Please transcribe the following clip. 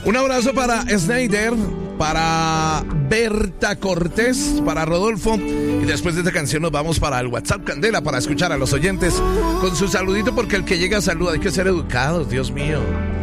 Un abrazo para Snyder, para Berta Cortés, para Rodolfo. Y después de esta canción nos vamos para el WhatsApp Candela para escuchar a los oyentes con su saludito, porque el que llega saluda. Hay que ser educados, Dios mío.